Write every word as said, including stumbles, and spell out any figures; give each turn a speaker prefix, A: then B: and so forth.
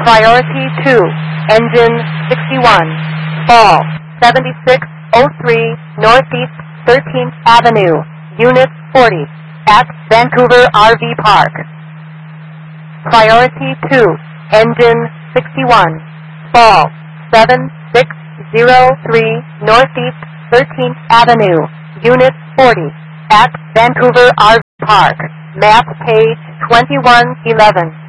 A: Priority two, engine sixty-one, fall seventy-six oh three Northeast thirteenth Avenue, Unit forty, at Vancouver R V Park. Priority two, engine sixty-one, fall seven six oh three Northeast thirteenth Avenue, Unit forty, at Vancouver R V Park. Map page twenty-one eleven.